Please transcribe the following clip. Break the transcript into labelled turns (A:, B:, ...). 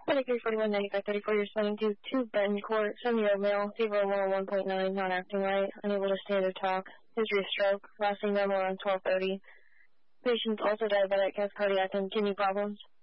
A: Medicare 4195, 34 years, 22, Benton Court, 7-year-old male, fever of 101.9, not acting right, unable to stand or talk, history of stroke, last seen normal around 12:30. Patient also diabetic, has cardiac and kidney problems.